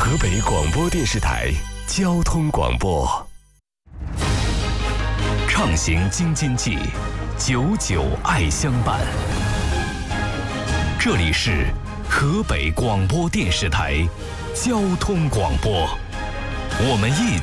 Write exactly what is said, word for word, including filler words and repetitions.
河北广播电视台交通广播，畅行京津冀，久久爱相伴。这里是河北广播电视台交通广播，我们一